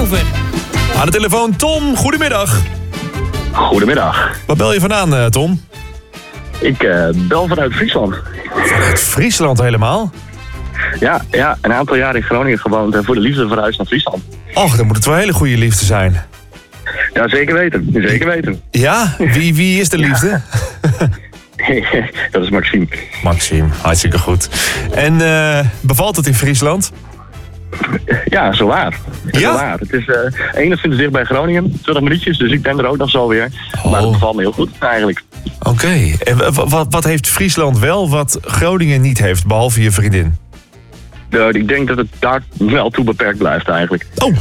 over. Aan de telefoon Tom, goedemiddag. Goedemiddag. Waar bel je vandaan, Tom? Ik bel vanuit Friesland. Vanuit Friesland helemaal? Ja, een aantal jaar in Groningen gewoond en voor de liefde verhuisd naar Friesland. Och, dan moet het wel een hele goede liefde zijn. Ja, zeker weten. Ja? Wie is de liefde? Dat is Maxime. Maxime, hartstikke goed. En bevalt het in Friesland? Ja, zowaar. Ja? Zowaar. Het is enigszins dicht bij Groningen, 20 minuutjes, dus ik ben er ook nog zo weer. Maar het bevalt me heel goed eigenlijk. Oké. En wat heeft Friesland wel wat Groningen niet heeft, behalve je vriendin? Ik denk dat het daar wel toe beperkt blijft eigenlijk. Oh!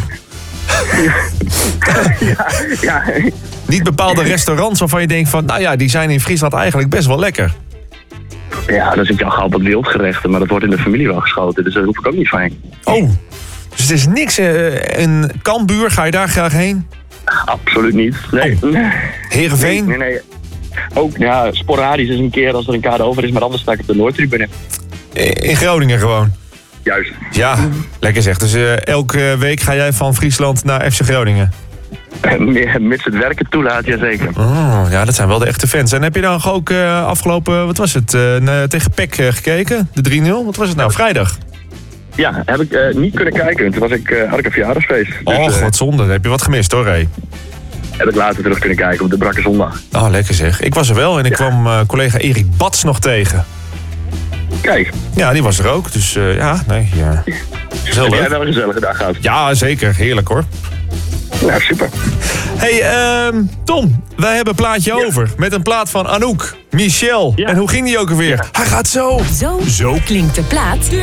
Ja. Niet bepaalde restaurants waarvan je denkt van, nou ja, die zijn in Friesland eigenlijk best wel lekker. Ja, dan zit je al gauw op wildgerechten, maar dat wordt in de familie wel geschoten, dus daar hoef ik ook niet van heen. Oh, dus het is niks. Een Kambuur, ga je daar graag heen? Absoluut niet. Nee. Heerenveen? Nee. Ook, ja, sporadisch is een keer als er een kaart over is, maar anders sta ik op de Noordtribune. In Groningen gewoon? Juist. Ja, lekker zeg. Dus elke week ga jij van Friesland naar FC Groningen? Mits het werken toelaat, jazeker. Oh, ja, dat zijn wel de echte fans. En heb je dan ook afgelopen, wat was het, tegen PEC gekeken? De 3-0? Wat was het nou, vrijdag? Ja, heb ik niet kunnen kijken. Toen had ik een verjaardagsfeest. Dus, wat zonde. Dan heb je wat gemist hoor, hé. Heb ik later terug kunnen kijken op de brakke zondag. Oh, lekker zeg. Ik was er wel en ik kwam collega Erik Bats nog tegen. Kijk. Ja, die was er ook. Dus ja. Heb jij wel een gezellige dag gehad? Ja, zeker. Heerlijk hoor. Nou, super. Hey, Tom, wij hebben een plaatje over. Met een plaat van Anouk, Michel. Ja. En hoe ging die ook alweer? Ja. Hij gaat zo. Zo klinkt de plaat